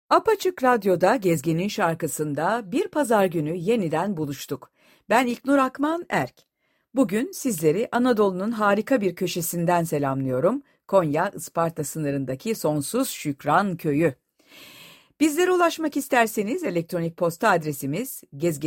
Apaçık Radyo'da Gezgin'in şarkısında bir pazar günü yeniden buluştuk. Ben İlknur Akman Erk. Bugün sizleri Anadolu'nun harika bir köşesinden selamlıyorum. Konya, Isparta sınırındaki Sonsuz Şükran Köyü. Bizlere ulaşmak isterseniz elektronik posta adresimiz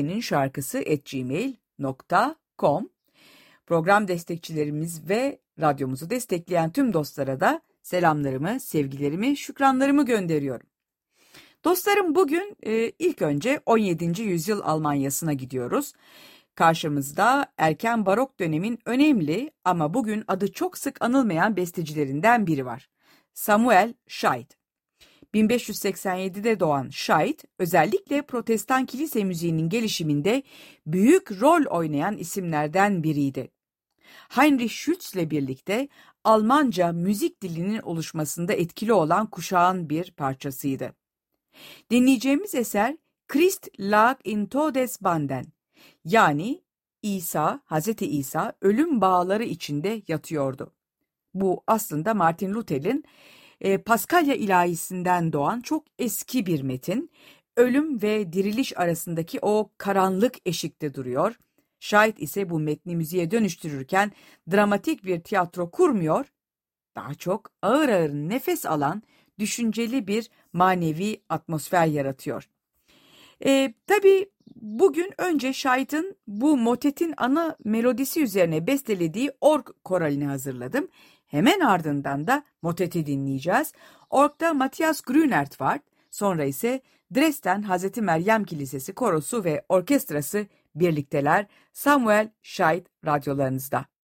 gezgininşarkısı@gmail.com. Program destekçilerimiz ve radyomuzu destekleyen tüm dostlara da selamlarımı, sevgilerimi, şükranlarımı gönderiyorum. Dostlarım bugün ilk önce 17. yüzyıl Almanya'sına gidiyoruz. Karşımızda erken barok dönemin önemli ama bugün adı çok sık anılmayan bestecilerinden biri var. Samuel Scheidt. 1587'de doğan Scheidt, özellikle Protestan kilise müziğinin gelişiminde büyük rol oynayan isimlerden biriydi. Heinrich Schütz'le birlikte Almanca müzik dilinin oluşmasında etkili olan kuşağın bir parçasıydı. Dinleyeceğimiz eser Christ lag in Todesbanden, yani Hazreti İsa ölüm bağları içinde yatıyordu. Bu aslında Martin Luther'in Paskalya ilahisinden doğan çok eski bir metin. Ölüm ve diriliş arasındaki o karanlık eşikte duruyor. Şahit ise bu metni müziğe dönüştürürken dramatik bir tiyatro kurmuyor, daha çok ağır ağır nefes alan, düşünceli bir manevi atmosfer yaratıyor. Tabii bugün önce Scheitt'in bu motetin ana melodisi üzerine bestelediği org koralini hazırladım. Hemen ardından da moteti dinleyeceğiz. Org'da Matthias Grünert var. Sonra ise Dresden Hazreti Meryem Kilisesi korosu ve orkestrası birlikteler. Samuel Scheidt radyolarınızda.